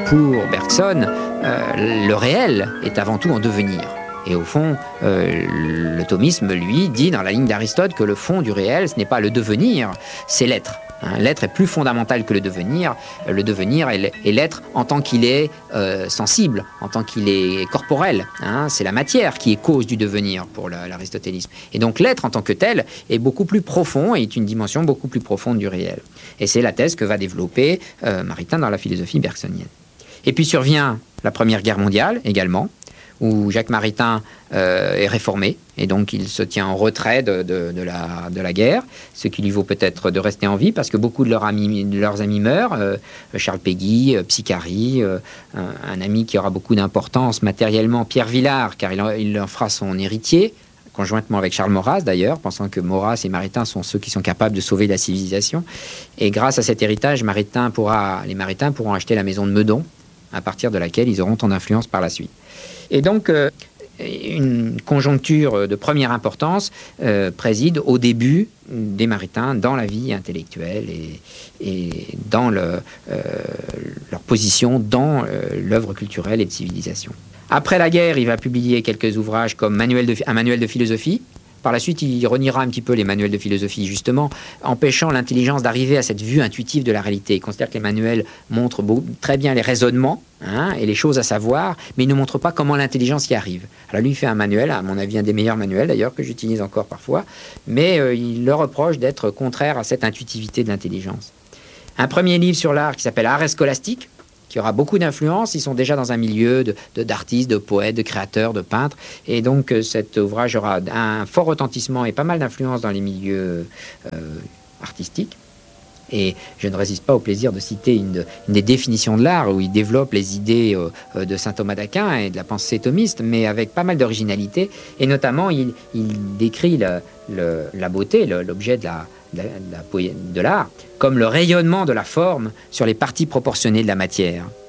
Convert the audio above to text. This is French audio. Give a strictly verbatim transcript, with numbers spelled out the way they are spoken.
pour Bergson, euh, le réel est avant tout en devenir. Et au fond, euh, le thomisme, lui, dit dans la ligne d'Aristote que le fond du réel, ce n'est pas le devenir, c'est l'être. Hein, l'être est plus fondamental que le devenir. Le devenir est l'être en tant qu'il est euh, sensible, en tant qu'il est corporel. Hein, c'est la matière qui est cause du devenir pour l'aristotélisme. Et donc l'être en tant que tel est beaucoup plus profond et est une dimension beaucoup plus profonde du réel. Et c'est la thèse que va développer euh, Maritain dans la philosophie bergsonienne. Et puis survient la Première Guerre mondiale également, où Jacques Maritain euh, est réformé, et donc il se tient en retrait de, de, de, la, de la guerre, ce qui lui vaut peut-être de rester en vie, parce que beaucoup de, leur ami, de leurs amis meurent, euh, Charles Péguy, euh, Psychari, euh, un, un ami qui aura beaucoup d'importance matériellement, Pierre Villard, car il en, il en fera son héritier, conjointement avec Charles Maurras d'ailleurs, pensant que Maurras et Maritain sont ceux qui sont capables de sauver la civilisation. Et grâce à cet héritage, Maritain pourra, les Maritains pourront acheter la maison de Meudon, à partir de laquelle ils auront tant d'influence par la suite. Et donc, euh, une conjoncture de première importance euh, préside au début des Maritains dans la vie intellectuelle et, et dans le, euh, leur position dans euh, l'œuvre culturelle et de civilisation. Après la guerre, il va publier quelques ouvrages comme manuel de, un manuel de philosophie. Par la suite, il reniera un petit peu les manuels de philosophie, justement, empêchant l'intelligence d'arriver à cette vue intuitive de la réalité. Il considère que les manuels montrent beau, très bien les raisonnements hein, et les choses à savoir, mais ils ne montrent pas comment l'intelligence y arrive. Alors lui, il fait un manuel, à mon avis un des meilleurs manuels d'ailleurs, que j'utilise encore parfois, mais euh, il leur reproche d'être contraire à cette intuitivité de l'intelligence. Un premier livre sur l'art qui s'appelle Ars scolastique, qui aura beaucoup d'influence. Ils sont déjà dans un milieu de, de, d'artistes, de poètes, de créateurs, de peintres. Et donc, euh, cet ouvrage aura un fort retentissement et pas mal d'influence dans les milieux euh, artistiques. Et je ne résiste pas au plaisir de citer une, une des définitions de l'art où il développe les idées euh, de saint Thomas d'Aquin et de la pensée thomiste, mais avec pas mal d'originalité. Et notamment, il, il décrit le, le, la beauté, le, l'objet de la de, la, de l'art, comme le rayonnement de la forme sur les parties proportionnées de la matière.